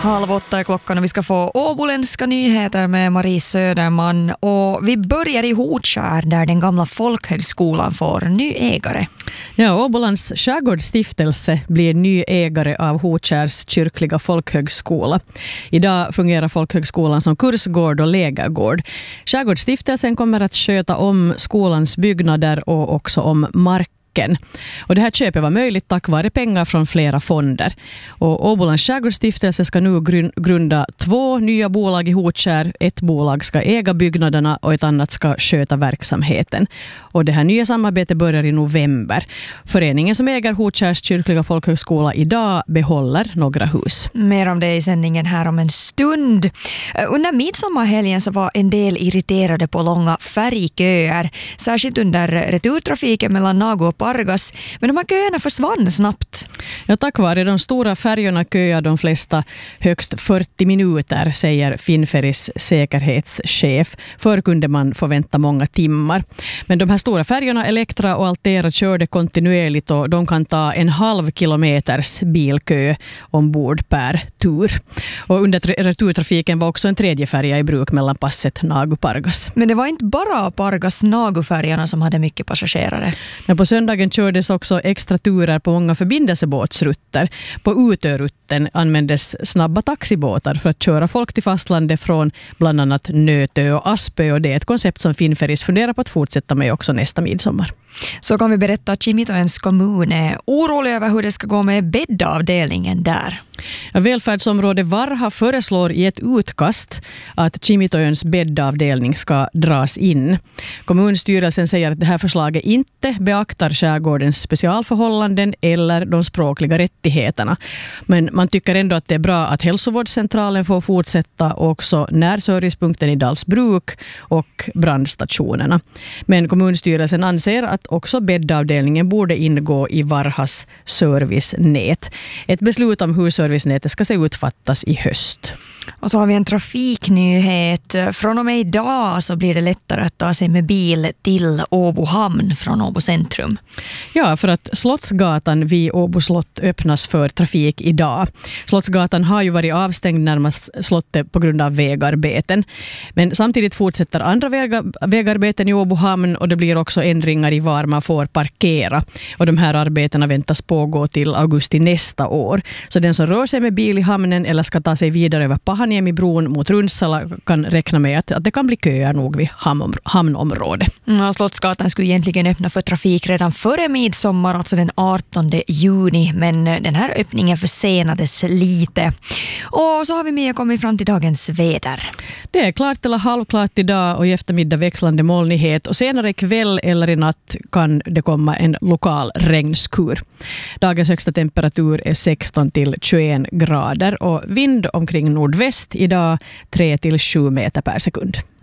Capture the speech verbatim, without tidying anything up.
Halv åtta är klockan och vi ska få åboländska nyheter med Marie Söderman. Och vi börjar i Hotskär där den gamla folkhögskolan får ny ägare. Ja, Åbolands skärgårdsstiftelse blir ny ägare av Hotskärs kyrkliga folkhögskola. Idag fungerar folkhögskolan som kursgård och lägergård. Skärgårdsstiftelsen kommer att sköta om skolans byggnader och också om mark. Och det här köpet var möjligt tack vare pengar från flera fonder. Och Åbolands skärgårdsstiftelse ska nu grunda två nya bolag i Hotskär. Ett bolag ska äga byggnaderna och ett annat ska sköta verksamheten. Och det här nya samarbetet börjar i november. Föreningen som äger Hotskärs kyrkliga folkhögskola idag behåller några hus. Mer om det i sändningen här om en stund. Under midsommarhelgen så var en del irriterade på långa färgköer. Särskilt under returtrafiken mellan Nagu och Pargas, men de här köerna försvann snabbt. Ja, tack vare de stora färjorna köar de flesta högst fyrtio minuter, säger Finferis säkerhetschef. Förr kunde man få vänta många timmar. Men de här stora färjorna Elektra och Altera körde kontinuerligt och de kan ta en halv kilometers bilkö ombord per tur. Och under returtrafiken var också en tredje färja i bruk mellan passet Nagu-Pargas. Men det var inte bara Pargas-Nagu-färjorna som hade mycket passagerare. Men på söndagen kördes också extra turer på många förbindelsebåtsrutter. På Utö-rutten användes snabba taxibåtar för att köra folk till fastlandet från bland annat Nötö och Aspö, och det är ett koncept som Finferis funderar på att fortsätta med också nästa midsommar. Så kan vi berätta att Kimitoens kommun är orolig över hur det ska gå med bäddavdelningen där. Ja, välfärdsområde Varha föreslår i ett utkast att Kimitoens bäddavdelning ska dras in. Kommunstyrelsen säger att det här förslaget inte beaktar skärgårdens specialförhållanden eller de språkliga rättigheterna. Men man tycker ändå att det är bra att hälsovårdscentralen får fortsätta, och också närservicepunkten i Dalsbruk och brandstationerna. Men kommunstyrelsen anser att också bäddavdelningen borde ingå i Varhas servicenät. Ett beslut om hur servicenätet ska se ut fattas i höst. Och så har vi en trafiknyhet. Från och med idag så blir det lättare att ta sig med bil till Åbo hamn från Åbo centrum. Ja, för att Slottsgatan vid Åbo slott öppnas för trafik idag. Slottsgatan har ju varit avstängd närmast slottet på grund av vägarbeten. Men samtidigt fortsätter andra vägar, vägarbeten i Åbo hamn, och det blir också ändringar i var man får parkera. Och de här arbetena väntas pågå till augusti nästa år. Så den som rör sig med bil i hamnen eller ska ta sig vidare över Pahaniemi-bron mot Rundsala kan räkna med att, att det kan bli köer nog vid hamnomr- hamnområdet. Mm, Slottsgatan skulle egentligen öppna för trafik redan före midsommar, alltså den artonde juni, men den här öppningen försenades lite. Och så har vi med kommit fram till dagens väder. Det är klart eller halvklart idag och i eftermiddag växlande molnighet, och senare ikväll eller i natt kan det komma en lokal regnskur. Dagens högsta temperatur är sexton till tjugoen grader och vind omkring nordväst idag tre till sju meter per sekund.